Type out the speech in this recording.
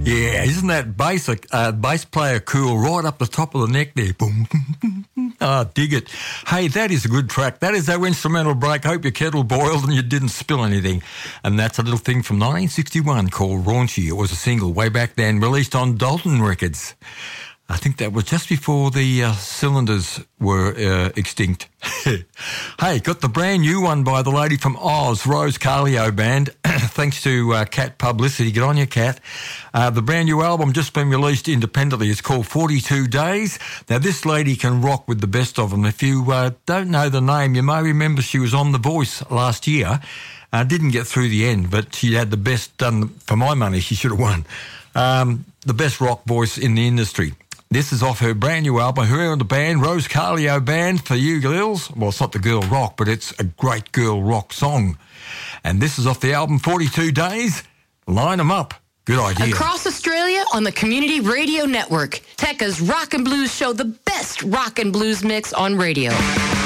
Yeah, isn't that bass player cool right up the top of the neck there? Boom. Dig it. Hey, that is a good track. That is our instrumental break. Hope your kettle boiled and you didn't spill anything. And that's a little thing from 1961 called Raunchy. It was a single way back then, released on Dalton Records. I think that was just before the cylinders were extinct. Hey, got the brand new one by the lady from Oz, Rose Carlio Band. Thanks to Cat Publicity. Get on your Cat. The brand new album just been released independently. It's called 42 Days. Now, this lady can rock with the best of them. If you don't know the name, you may remember she was on The Voice last year. Didn't get through the end, but she had the best done. For my money, she should have won. The best rock voice in the industry. This is off her brand new album, her and the band, Rose Carlio Band, for you girls. Well, it's not the girl rock, but it's a great girl rock song. And this is off the album 42 Days. Line 'em up. Good idea. Across Australia on the Community Radio Network, Tekka's Rock and Blues show, the best rock and blues mix on radio.